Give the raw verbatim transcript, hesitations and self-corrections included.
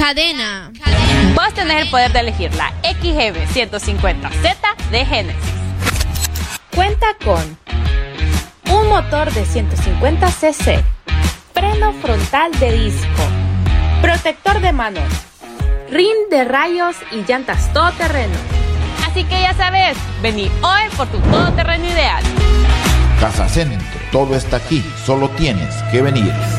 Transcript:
Cadena. Vos tenés el poder de elegir la X G B ciento cincuenta Z de Genesis. Cuenta con un motor de ciento cincuenta cc, freno frontal de disco, protector de manos, rin de rayos y llantas todoterreno. Así que ya sabes, vení hoy por tu todoterreno ideal. Casa Centro, todo está aquí, solo tienes que venir.